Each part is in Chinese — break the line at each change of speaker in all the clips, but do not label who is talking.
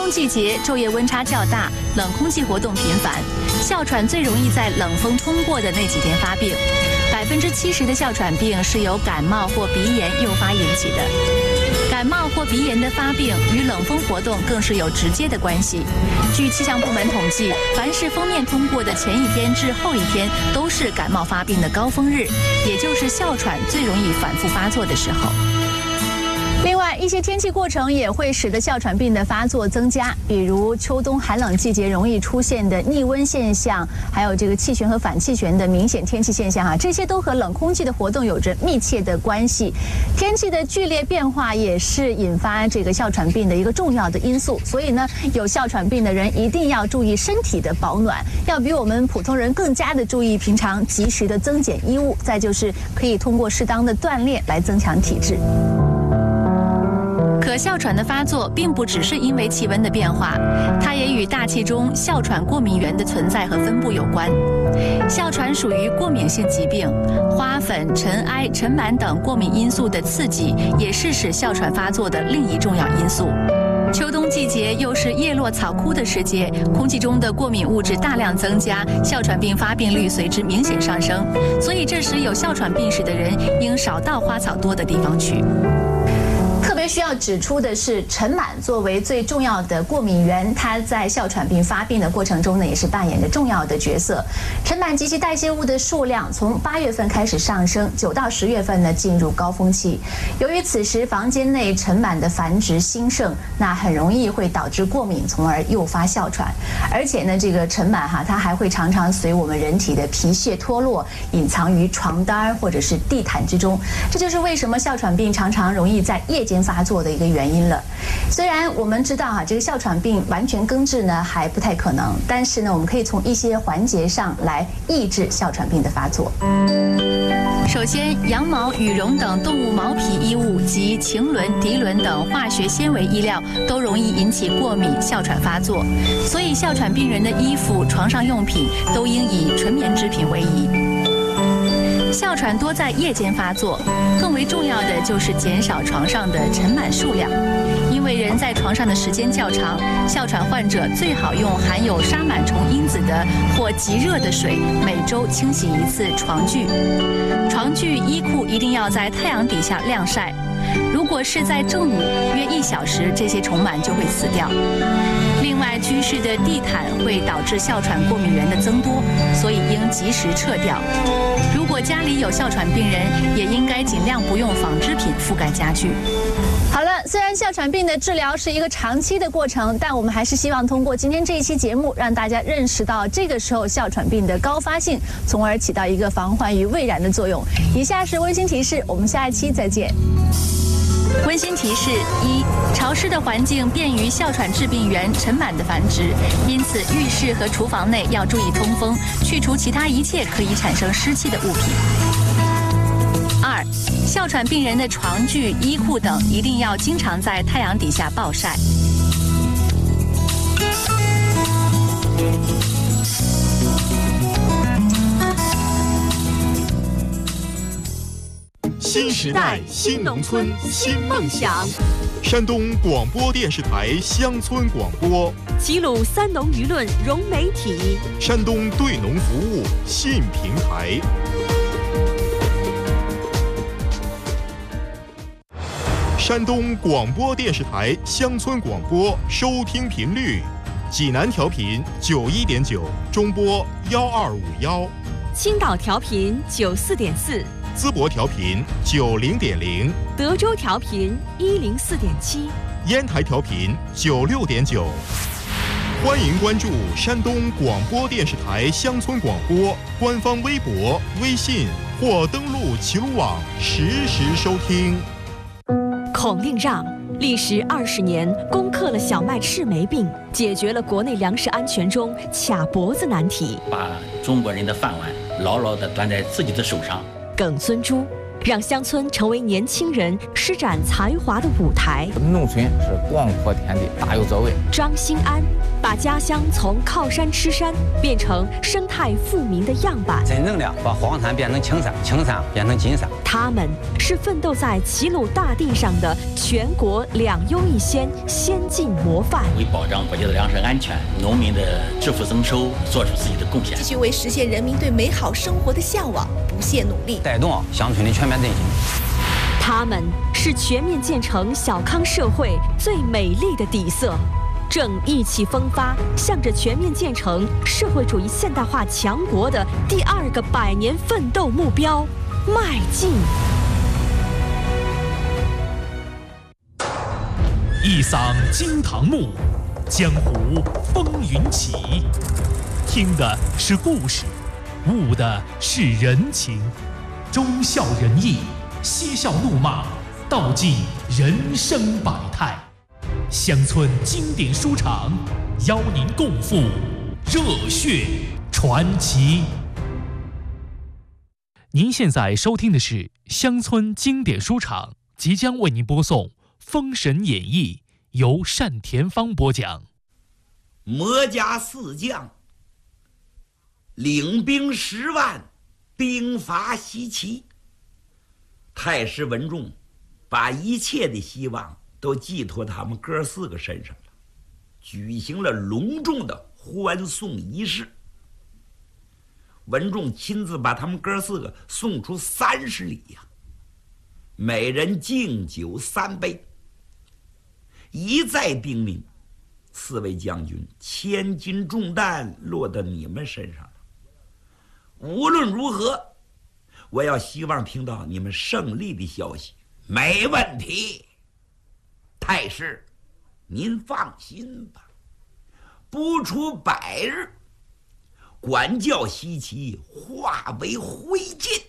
冬季节昼夜温差较大，冷空气活动频繁，哮喘最容易在冷风通过的那几天发病。70%的哮喘病是由感冒或鼻炎诱发引起的。感冒或鼻炎的发病与冷风活动更是有直接的关系。据气象部门统计，凡是锋面通过的前一天至后一天，都是感冒发病的高峰日，也就是哮喘最容易反复发作的时候。另外，一些天气过程也会使得哮喘病的发作增加，比如秋冬寒冷季节容易出现的逆温现象，还有这个气旋和反气旋的明显天气现象这些都和冷空气的活动有着密切的关系。天气的剧烈变化也是引发这个哮喘病的一个重要的因素。所以呢，有哮喘病的人一定要注意身体的保暖，要比我们普通人更加的注意平常及时的增减衣物，再就是可以通过适当的锻炼来增强体质。可哮喘的发作并不只是因为气温的变化，它也与大气中哮喘过敏原的存在和分布有关。哮喘属于过敏性疾病，花粉、尘埃、尘螨等过敏因素的刺激也是使哮喘发作的另一重要因素。秋冬季节又是叶落草枯的时节，空气中的过敏物质大量增加，哮喘病发病率随之明显上升。所以这时有哮喘病史的人应少到花草多的地方去。特别需要指出的是，尘螨作为最重要的过敏源，它在哮喘病发病的过程中呢，也是扮演着重要的角色。尘螨及其代谢物的数量从8月份开始上升，9到10月份呢进入高峰期。由于此时房间内尘螨的繁殖兴盛，那很容易会导致过敏，从而诱发哮喘。而且呢，这个尘螨它还会常常随我们人体的皮屑脱落，隐藏于床单或者是地毯之中。这就是为什么哮喘病常常容易在夜间发作的一个原因了。虽然我们知道这个哮喘病完全根治呢还不太可能，但是呢，我们可以从一些环节上来抑制哮喘病的发作。首先，羊毛、羽绒等动物毛皮衣物及腈纶、涤纶等化学纤维衣料都容易引起过敏、哮喘发作，所以哮喘病人的衣服、床上用品都应以纯棉制品为宜。哮喘多在夜间发作，更为重要的就是减少床上的尘螨数量。因为人在床上的时间较长，哮喘患者最好用含有杀螨虫因子的或极热的水，每周清洗1次床具。床具、衣裤一定要在太阳底下晾晒。如果是在正午约1小时，这些虫螨就会死掉。另外，居室的地毯会导致哮喘过敏源的增多，所以应及时撤掉。如果家里有哮喘病人，也应该尽量不用纺织品覆盖家具。好了，虽然哮喘病的治疗是一个长期的过程，但我们还是希望通过今天这一期节目，让大家认识到这个时候哮喘病的高发性，从而起到一个防患于未然的作用。以下是温馨提示，我们下一期再见。温馨提示：一、潮湿的环境便于哮喘致病源尘螨的繁殖，因此浴室和厨房内要注意通风，去除其他一切可以产生湿气的物品。二、哮喘病人的床具、衣裤等一定要经常在太阳底下暴晒。
新时代新农村新梦想。山东广播电视台乡村广播，
齐鲁三农舆论融媒体，
山东对农服务信平台。山东广播电视台乡村广播收听频率：济南调频91.9，中波1251；
青岛调频94.4。
淄博调频90.0，
德州调频104.7，
烟台调频96.9。欢迎关注山东广播电视台乡村广播官方微博、微信或登录齐鲁网实时收听。
孔令让历时20年，攻克了小麦赤霉病，解决了国内粮食安全中卡脖子难题，
把中国人的饭碗牢牢地端在自己的手上。
耿孙洙让乡村成为年轻人施展才华的舞台。
农村是广阔天地，大有作为。
张兴安把家乡从靠山吃山变成生态富民的样板，
真正的把黄山变成青山，青山变成金山。
他们是奋斗在齐鲁大地上的全国两优一先先进模范，
为保障国家的粮食安全、农民的致富增收做出自己的贡献，
继续为实现人民对美好生活的向往不懈努力，
带动乡村的全面振兴。
他们是全面建成小康社会最美丽的底色，正意气风发，向着全面建成社会主义现代化强国的第2个100年奋斗目标迈进。
一嗓惊堂木，江湖风云起。听的是故事，悟的是人情，忠孝仁义，嬉笑怒骂，道尽人生百态。乡村经典书场邀您共赴热血传奇。您现在收听的是乡村经典书场，即将为您播送《封神演义》，由单田芳播讲。
魔家四将领兵10万，兵伐西岐。太师文仲把一切的希望都寄托他们哥4个身上了，举行了隆重的欢送仪式。文仲亲自把他们哥4个送出30里呀，每人敬酒3杯，一再叮咛4位将军，千斤重担落到你们身上了。无论如何，我要希望听到你们胜利的消息。没问题，太师，您放心吧，不出100日，管教西岐化为灰烬。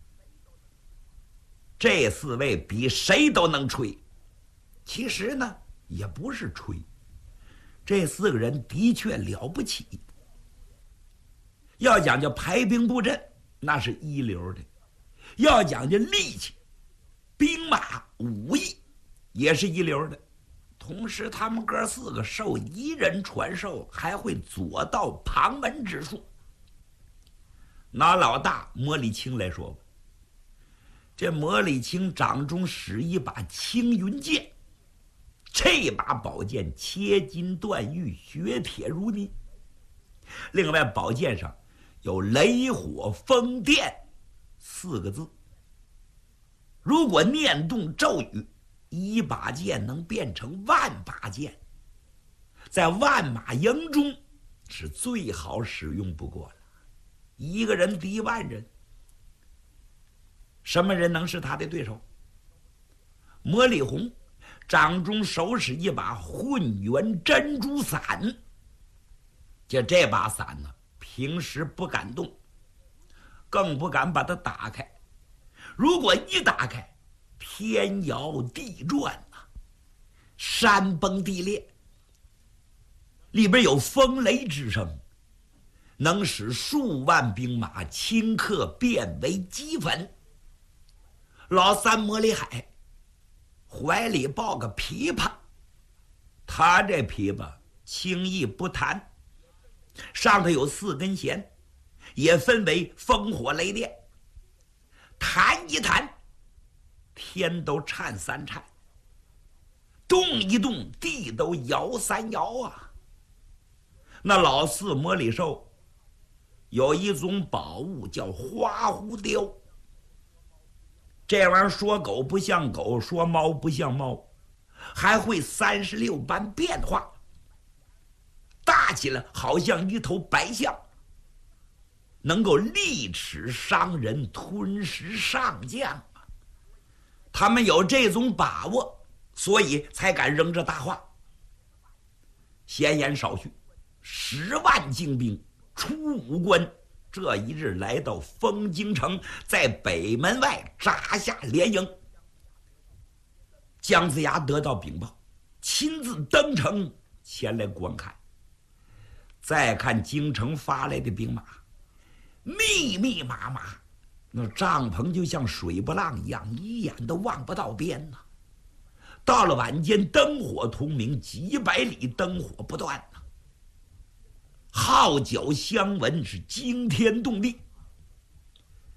这4位比谁都能吹，其实呢也不是吹，这4个人的确了不起。要讲究排兵布阵，那是一流的；要讲究力气、兵马、武艺，也是一流的。同时，他们哥4个受一人传授，还会左道旁门之术。拿老大魔礼青来说吧，这魔礼青掌中使一把青云剑，这把宝剑切金断玉，雪铁如泥。另外，宝剑上有雷火风电4个字，如果念动咒语，一把剑能变成万把剑，在万马营中是最好使用不过了。一个人敌万人，什么人能是他的对手？魔礼红掌中手使一把混元珍珠伞，就这把伞呢，平时不敢动，更不敢把它打开。如果一打开，天摇地转啊，山崩地裂，里边有风雷之声，能使数万兵马顷刻变为齑粉。老三魔礼海怀里抱个琵琶，他这琵琶轻易不弹，上头有4根弦，也分为风火雷电，弹一弹，天都颤3颤，动一动，地都摇3摇啊。那老4魔礼寿有一种宝物叫花狐雕，这玩意儿说狗不像狗，说猫不像猫，还会36般变化，大起来好像一头白象，能够利齿伤人，吞食上将啊。他们有这种把握，所以才敢扔这大话。闲言少叙，10万精兵出武关，这一日来到丰京城，在北门外扎下连营。姜子牙得到禀报，亲自登城前来观看。再看京城发来的兵马，密密麻麻，那帐篷就像水波浪一样，一眼都望不到边呐。到了晚间，灯火通明，几百里灯火不断呐，号角相闻是惊天动地。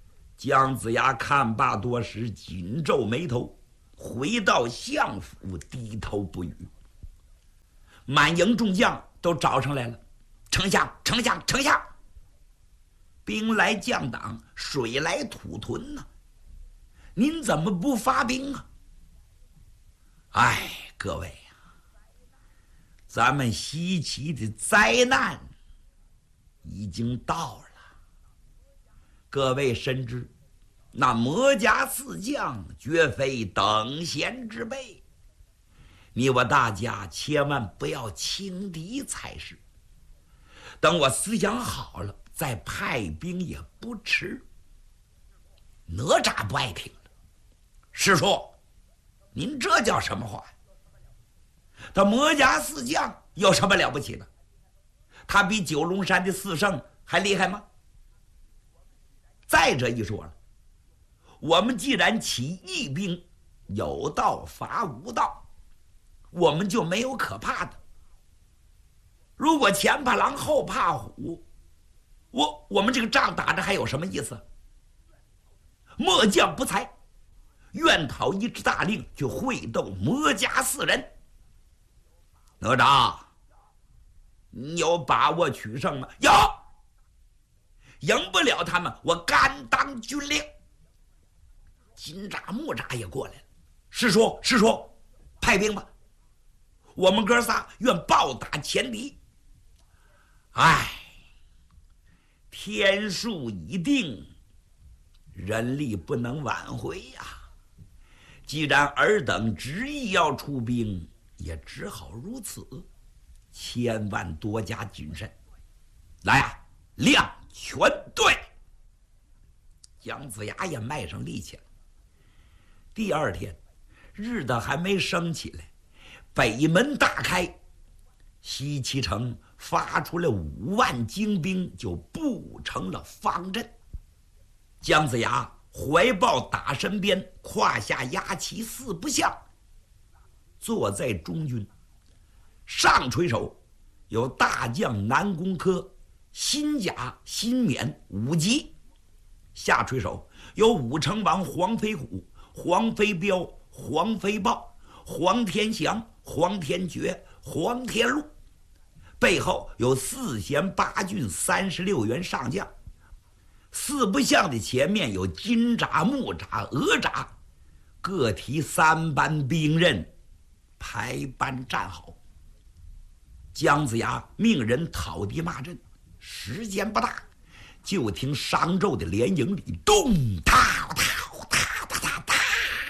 姜子牙看罢多时，紧皱眉头，回到相府，低头不语。满营众将都找上来了，丞相，丞相，丞相！兵来将挡，水来土屯呢，您怎么不发兵啊？哎，各位呀，咱们西岐的灾难已经到了。各位深知，那魔家四将绝非等闲之辈，你我大家千万不要轻敌才是。等我思想好了，再派兵也不迟。哪吒不爱听了，师叔，您这叫什么话呀？他魔家四将有什么了不起的？他比九龙山的四圣还厉害吗？再者一说了，我们既然起义兵，有道伐无道，我们就没有可怕的。如果前怕狼后怕虎，我们这个仗打着还有什么意思？末将不才，愿讨一支大令去会斗魔家四人。哪吒，你有把握取胜吗？有。赢不了他们，我甘当军令。金吒、木吒也过来了。师叔，师叔，派兵吧，我们哥仨愿暴打前敌。唉，天数已定，人力不能挽回呀。既然尔等执意要出兵，也只好如此，千万多加谨慎。来啊，亮全队！姜子牙也迈上力气了。第二天，日子还没升起来，北门大开，西岐城发出了5万精兵，就布成了方阵。姜子牙怀抱打身边，胯下压旗四不像，坐在中军。上垂手有大将南宫轲、新甲、新冕5级；下垂手有武成王黄飞虎、黄飞彪、黄飞豹、黄天祥、黄天觉、黄天禄；背后有4贤8郡36员上将。四不像的前面有金吒、木吒、哪吒，各提3班兵刃，排班站好。姜子牙命人讨敌骂阵，时间不大，就听商纣的连营里咚踏踏踏踏踏踏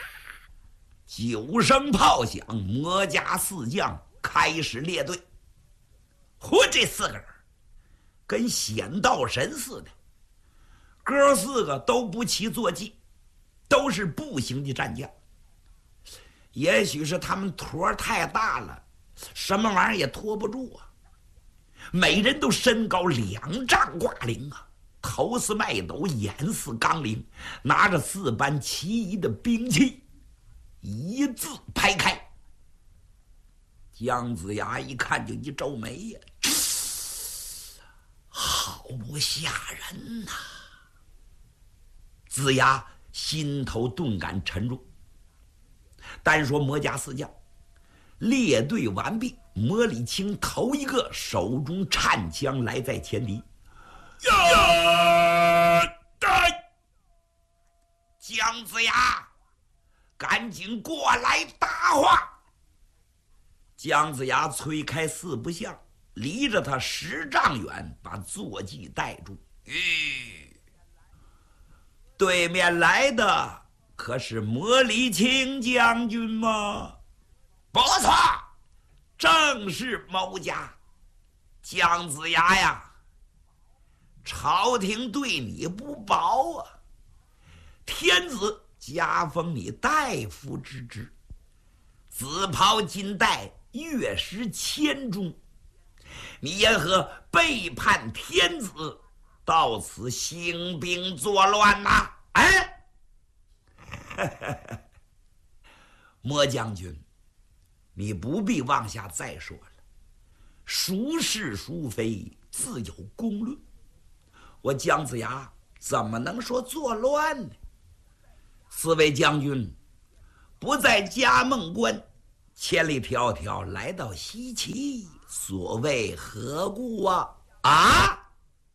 ，9声炮响，魔家四将开始列队。嚯，这4个人跟显道神似的，哥4个都不骑坐骑，都是步行的战将。也许是他们坨太大了，什么玩意儿也拖不住啊！每人都身高2丈挂铃啊，头似麦斗，眼似钢铃，拿着4般奇异的兵器，一字排开。姜子牙一看就一皱眉呀，好不吓人呐！子牙心头顿感沉重。单说魔家四将列队完毕，魔礼青头一个手中颤枪来在前敌。姜子牙，赶紧过来搭话！姜子牙催开4不像，离着他10丈远，把坐骑带住。对面来的可是魔礼青将军吗？不错，正是某家。姜子牙呀，朝廷对你不薄啊，天子加封你大夫之职，紫袍金带，月食千钟，你言何背叛天子，到此兴兵作乱呐？哎，魔将军，你不必往下再说了，孰是孰非自有公论。我姜子牙怎么能说作乱呢？四位将军不在嘉梦关，千里迢迢来到西岐，所谓何故啊？啊，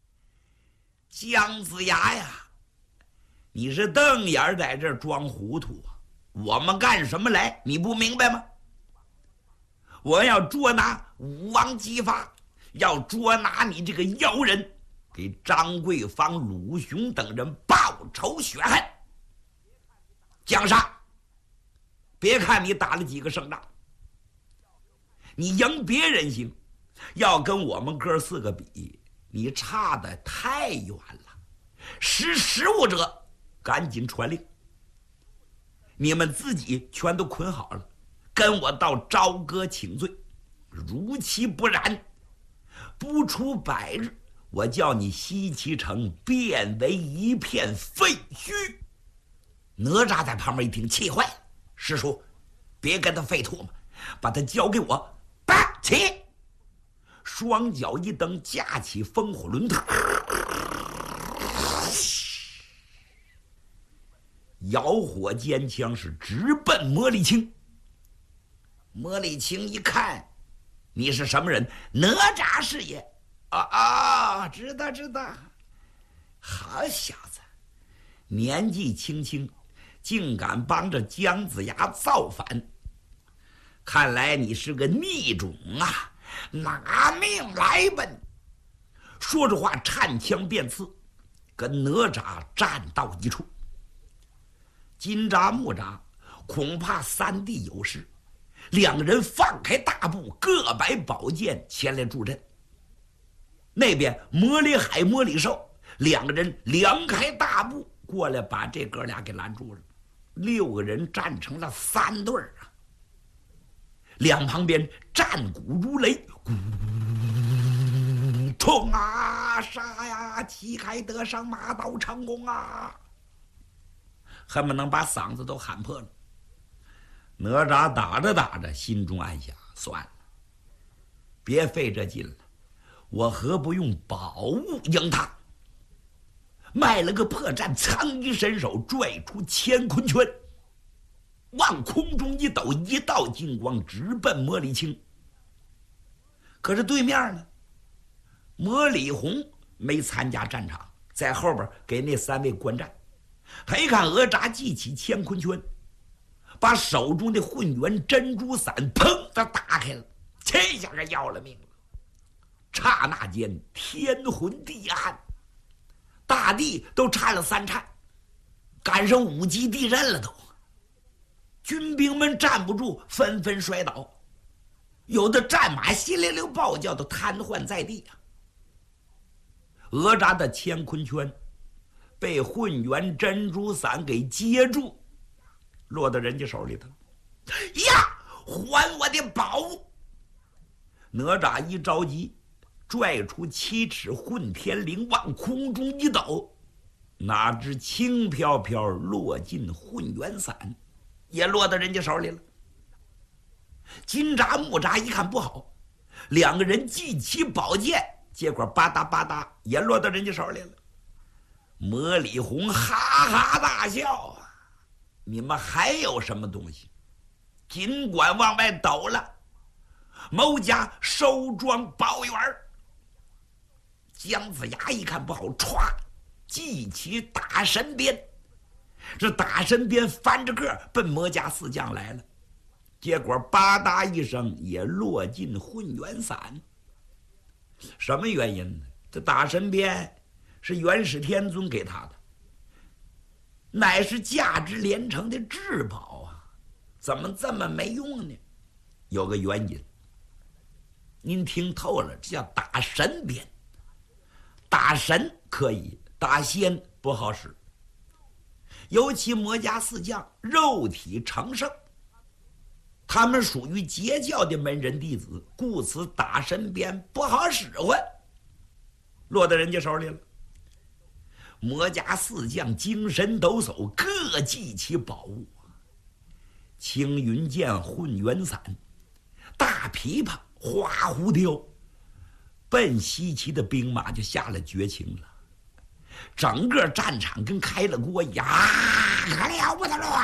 姜子牙呀，你是瞪眼在这装糊涂啊？我们干什么来？你不明白吗？我要捉拿武王姬发，要捉拿你这个妖人，给张桂芳、鲁雄等人报仇雪恨。江杀，别看你打了几个胜仗，你赢别人行，要跟我们哥四个比，你差得太远了。识时务者赶紧传令，你们自己全都捆好了，跟我到朝歌请罪。如其不然，不出100日，我叫你西岐城变为一片废墟。哪吒在旁边一听，气坏了。师叔，别跟他废吐嘛，把他交给我。拔起，双脚一蹬，架起风火轮，摇火尖枪是直奔魔力青。魔力青一看，你是什么人？哪吒是也。知道。好小子，年纪轻轻，竟敢帮着姜子牙造反，看来你是个逆种啊！拿命来吧！说着话，颤枪便刺，跟哪吒战到一处。金吒、木吒恐怕三弟有事，两个人放开大步，各摆宝剑前来助阵。那边魔里海、魔里寿两个人两开大步过来，把这哥俩给拦住了。6个人站成了3对儿啊，两旁边战鼓如雷，冲啊，杀呀，旗开得胜，马到成功啊！恨不能把嗓子都喊破了。哪吒打着打着，心中暗想：算了，别费这劲了，我何不用宝物赢他？卖了个破绽，苍衣伸手拽出乾坤圈，往空中一抖，一道金光直奔魔力青。可是对面呢，魔力红没参加战场，在后边给那3位观战。他一看哪吒记起乾坤圈，把手中的混元珍珠伞砰的打开了，这下可要了命了。刹那间天昏地暗，大地都颤了3颤，赶上5级地震了都。军兵们站不住，纷纷摔倒，有的战马稀溜溜暴叫，都瘫痪在地啊。哪吒的乾坤圈被混元珍珠伞给接住，落到人家手里头。呀，还我的宝物！哪吒一着急，拽出7尺混天绫，往空中一抖，哪知轻飘飘落进混元伞，也落到人家手里了。金吒、木吒一看不好，两个人记起宝剑，结果吧嗒吧嗒也落到人家手里了。魔里红哈哈大笑啊！你们还有什么东西？尽管往外抖了，某家收装宝元。姜子牙一看不好，歘，记起大神鞭。这大神鞭翻着个奔魔家4将来了，结果吧嗒一声也落进混元伞。什么原因呢？这大神鞭是元始天尊给他的，乃是价值连城的至宝啊，怎么这么没用呢？有个原因，您听透了，这叫打神鞭。打神可以，打仙不好使。尤其魔家4将肉体成圣，他们属于截教的门人弟子，故此打神鞭不好使唤，落到人家手里了。魔家4将精神抖擞，各记起宝物：青云剑、混元伞、大琵琶、花狐雕。奔西岐的兵马就下了绝情了。 整个战场跟开了锅一样，可了不得了！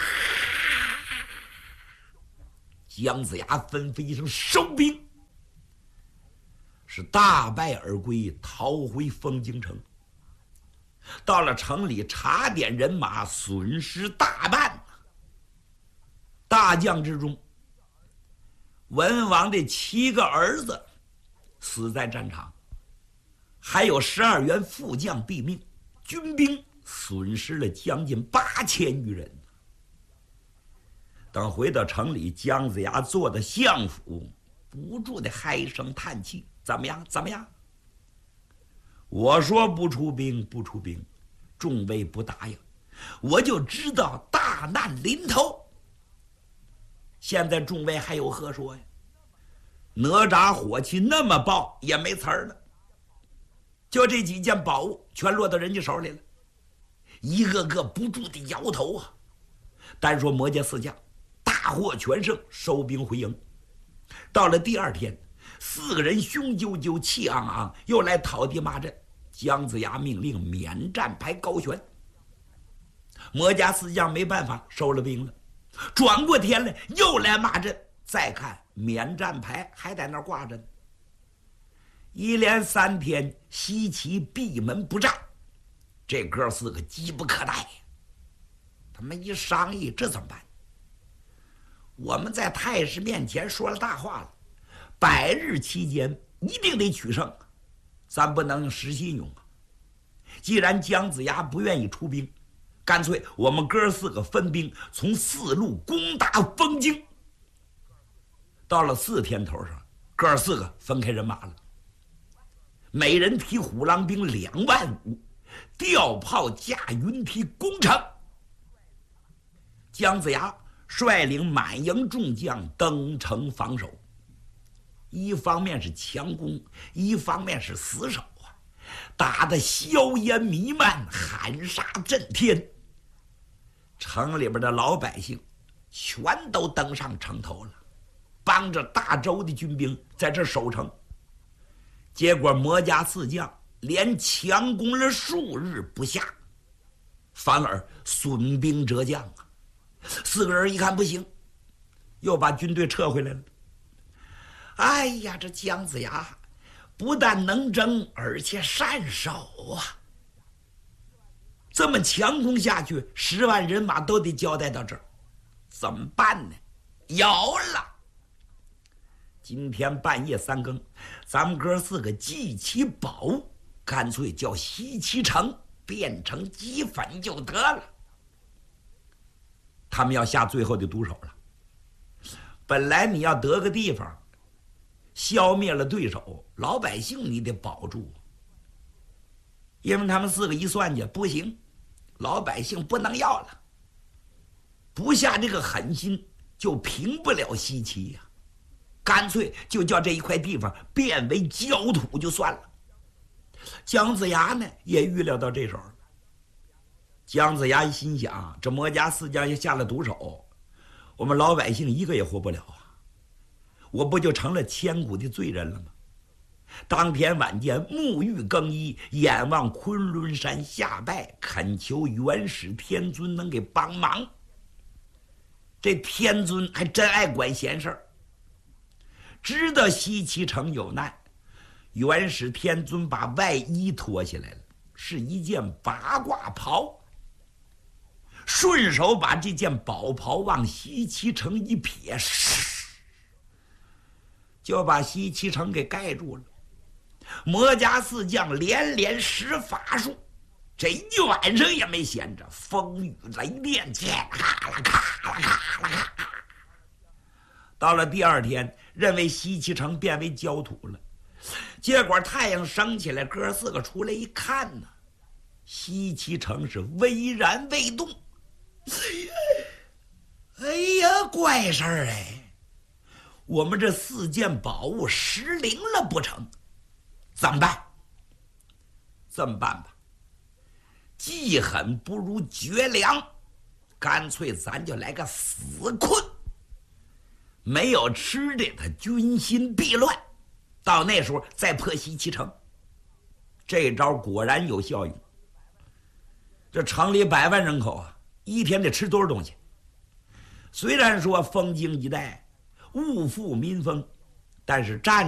姜子牙吩咐一声收兵，是大败而归，逃回丰京城。到了城里查点人马，损失大半。大将之中，文王的7个儿子死在战场，还有12员副将毙命，军兵损失了将近8000余人。等回到城里，姜子牙坐的相府，不住的唉声叹气：“怎么样？怎么样？我说不出兵，不出兵，众位不答应，我就知道大难临头。现在众位还有何说呀？哪吒火气那么爆，也没词儿了。就这几件宝物全落到人家手里了，一个个不住的摇头啊。单说魔家4将大获全胜，收兵回营。到了第2天，4个人雄赳赳气昂昂，又来讨地骂阵。姜子牙命令免战牌高悬，魔家4将没办法，收了兵了。转过天来又来骂阵，再看免战牌还在那儿挂着呢。一连3天，西岐闭门不战，这哥4个急不可待。他们一商议，这怎么办？我们在太师面前说了大话了，100日期间一定得取胜，咱不能失信用啊。既然姜子牙不愿意出兵，干脆我们哥4个分兵，从4路攻打丰京。到了4天头上，哥4个分开人马了，每人提虎狼兵2万5，吊炮架云梯攻城。姜子牙率领满营众将登城防守，一方面是强攻，一方面是死守啊，打得硝烟弥漫，喊杀震天。城里边的老百姓全都登上城头了，帮着大周的军兵在这守城。结果魔家4将连强攻了数日不下，反而损兵折将啊。4个人一看不行，又把军队撤回来了。哎呀，这姜子牙不但能征，而且善守啊！这么强攻下去，10万人马都得交代到这儿，怎么办呢？有了！今天半夜3更，咱们哥4个集齐宝物，干脆叫西岐城变成齑粉就得了。他们要下最后的毒手了。本来你要得个地方，消灭了对手，老百姓你得保住。因为他们4个一算计，不行，老百姓不能要了，不下这个狠心就平不了西岐呀。干脆就叫这一块地方变为焦土就算了。姜子牙呢也预料到这手了。姜子牙一心想，这魔家4将也下了毒手，我们老百姓一个也活不了啊，我不就成了千古的罪人了吗？当天晚间沐浴更衣，眼望昆仑山下拜，恳求元始天尊能给帮忙。这天尊还真爱管闲事儿，知道西岐城有难，元始天尊把外衣脱下来了，是一件八卦袍，顺手把这件宝袍往西岐城一撇，就把西岐城给盖住了。魔家4将连连施法术，这一晚上也没闲着，风雨雷电，咔啦咔啦咔啦咔。到了第2天，认为西岐城变为焦土了，结果太阳升起来，哥4个出来一看呢，西岐城是巍然未动。哎呀，怪事儿哎！我们这4件宝物失灵了不成？怎么办？这么办吧，既狠不如绝粮，干脆咱就来个死困。没有吃的，他军心必乱，到那时候再破西岐城。这招果然有效用。 这城里100万人口啊，一天得吃多少东西？虽然说风经一代，物富民丰，但是战